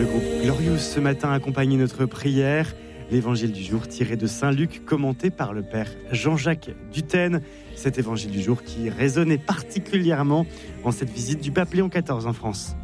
Le groupe Glorious ce matin accompagne notre prière. L'évangile du jour tiré de Saint Luc, commenté par le père Jean-Jacques Dutène. Cet évangile du jour qui résonnait particulièrement en cette visite du pape Léon XIV en France.